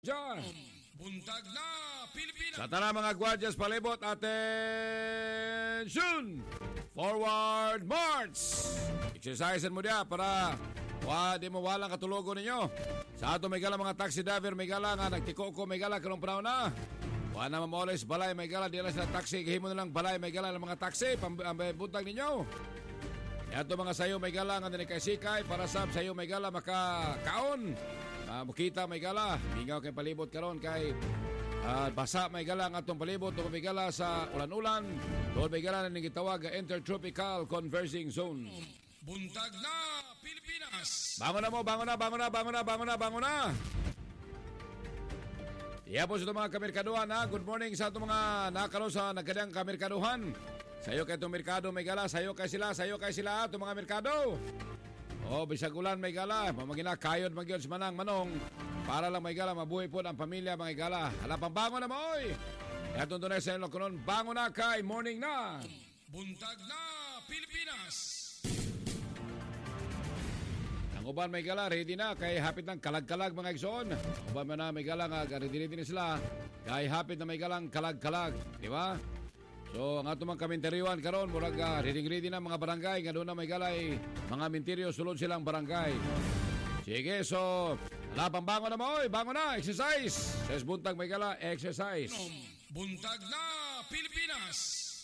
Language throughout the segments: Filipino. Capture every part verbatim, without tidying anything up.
Diyan. Buntag na Pilipinas. Sa tanang mga gwardyas palibot, attention! Forward march! Exercisean mo diya para wa, di mo walang katulogo ninyo. Sa ato may gala mga taxi driver, may gala nga nagtiko ko, may gala kanong panahon na. Wa na mamoles balay, may gala, di lang sa taxi, kahimo na lang balay, may gala ng mga taxi, pambuntag ninyo. Ito mga sayo may gala nga dinikay-sikay para sa sayo may gala makakaon. Uh, mukita may gala, mingaw kay palibot karon kay uh, basa may gala ang atong palibot tungod may gala sa ulan-ulan. Doon may gala na nagitawag Intertropical Conversing Zone. Buntag na Pilipinas. Bangon na mo, bangon na, bangon na, bangon na, bangon na, bangon na. Iya po sa itong mga kamerkaduhan ha. Good morning sa itong mga nakakaroon sa nagkadang kamerkaduhan. Sayo kay itong merkado may gala, sayo kay sila, sayo kay sila itong mga merkado. Oh, bisag ulan may gala, mamagina kayod magyod sa manang manong para lang may gala mabuhay po ang pamilya mga gala. Hala pang bangon na mo oy. Atong tunay sa inyo kunon, bangon na kay morning na. Buntag na Pilipinas. Ang uban may gala ready na kay hapit ng kalag-kalag mga igsoon. Uban man na may gala nga ready din sila kay hapit na may galang kalag-kalag, di ba? So, ang ato mga kaminteriwan karon murag uh, ready-ready na mga barangay nga doon na may galay mga minteryo sulod silang barangay. Sige, so lapang bangon na mo, oy, bangon na, exercise. Ses buntag may gala, exercise. Buntag na Pilipinas.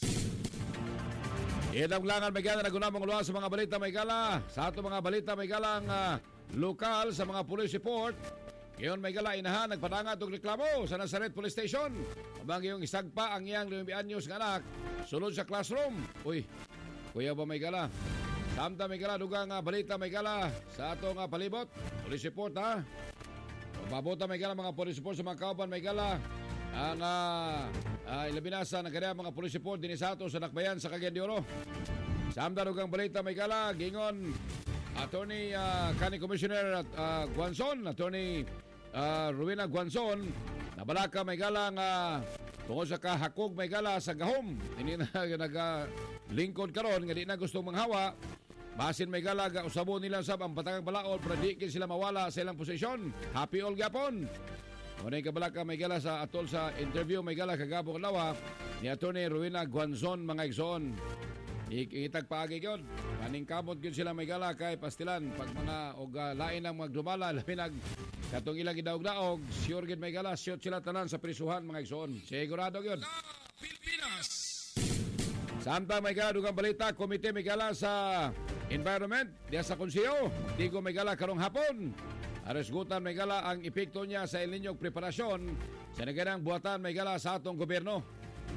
Idang langan may gala naguna mong luwas sa mga balita may gala. Sa ato mga balita may galang uh, lokal sa mga police report. Ngayon may gala inahan, nagpadanga itong reklamo sa Nazaret Police Station. Abang yung isagpa ang iyang limang anyos ng anak, sulod sa classroom. Uy, kuya ba may gala? Samta may gala, dugang uh, balita may gala sa atong uh, palibot. Police report ha. Pabuta may gala mga police report sa mga kauban may gala. Ang uh, uh, ilabinasa ng kanya mga police report din sa ato sa Nakbayan sa Cagayan de Oro. Samta dugang balita may gala, gingon Attorney uh, County Commissioner uh, Guanzon, Attorney uh, Rowena Guanzon, nabalaka may galang uh, tungkol sa kahakog may gala sa gahom. Hindi na nag-lingkod karon nga di na gustong manghawa. Basin may gala ga usabo nila sab ang batagang balaod para di kin sila mawala sa ilang posisyon. Happy all gapon. Muna yung kabalaka may gala sa atol sa interview may gala kagabong lawa ni Attorney Rowena Guanzon mga igsoon. Ikitag paagi yun. Kaning kamot yun sila may gala kay pastilan. Pag mga og uh, lain ang magdumala, labi nag katong ilang gidaog-daog, sure gid may gala, siyot sila tanan sa prisuhan mga igsoon. Sigurado yun. Pilipinas. Samtang may gala dugang balita, komite may gala sa environment, diya sa konseyo. Digo may gala karong hapon. Aresgutan may gala ang epekto niya sa El Niño preparasyon sa naganang buhatan may gala sa atong gobyerno.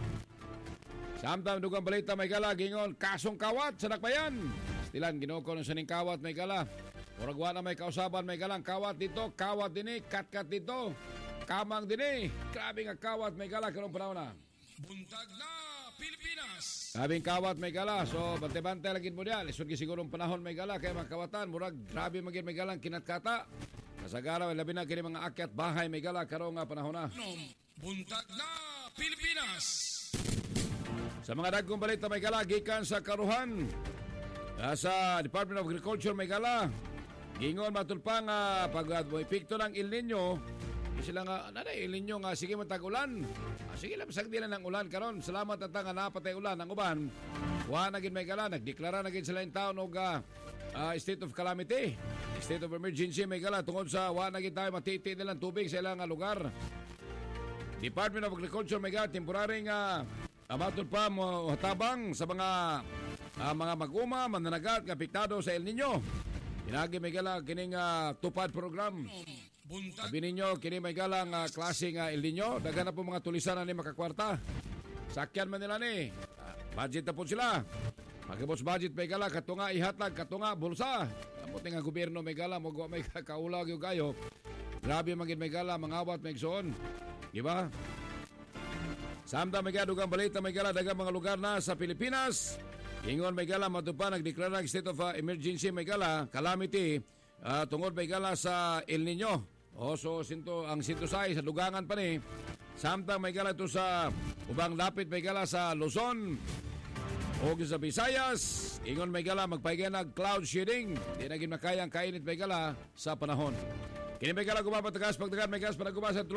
Samtang dugang balita may gala, gingon, kasong kawat sa Nakbayan. Stilan, ginoko ng saning kawat may gala. Muragwa na may kausaban may galang kawat dito, kawat din eh, kat-kat dito, kamang din eh. Grabe nga kawat may gala, karong panahon na. Buntag na Pilipinas. Grabing kawat may gala, so bante-bante lagin mo diyan. Isun sigurong panahon may gala, kaya mga kawatan, murag grabe magin may galang kinatkata. Kasagara, labi na kini mga akyat bahay may gala, karong nga panahon na. Buntag na Pilipinas. Sa mga dagkong balita may gala, gikan sa karuhan sa Department of Agriculture may gala, gingon matulpang uh, pag uh, epekto ng El Niño, sila nga nanay El Niño nga sige matag-ulan, ah, sige lang pasag nila ng ulan karon, salamat at nga napatay ulan ang uban wa na gid may gala, nagdeklara na gid sila in town og uh, uh, state of calamity, state of emergency may gala tungod sa wa na gid tayo matiti nilang tubig sa ilang lugar. Department of Agriculture may gala temporaring uh, amatol pa mo tabang sa mga uh, mga mag-uma, mananagat nga apektado sa El Niño. Inagi may gala kining uh, tupad program. Sabi ninyo, kini may galang uh, klase nga El Niño. Daga na po mga tulisan na ni makakwarta. Sakyan man nila ni. Uh, budget na po sila. Magkabos budget may gala, katunga ihatag, katunga bulsa. Kamuti nga gobyerno may gala, magwa may kaulag yung kayo. Grabe magin may gala, mangawat may igsoon. Diba? Samta may gadugang balita may gala, dagang mga lugar na sa Pilipinas. Ingon may gala matupa nagdeklara ng state of uh, emergency may gala calamity uh, tungod may gala sa El Niño. O so sinto ang sintusay sa dugangan pa ni. Samtang may gala ito sa ubang lapit may gala sa Luzon o sa Visayas. Ingon may gala magpaigyan ng cloud shedding. Di naging makayang kainit may gala sa panahon. Kini may gala gumapatagas pagdagan may gas para gumasa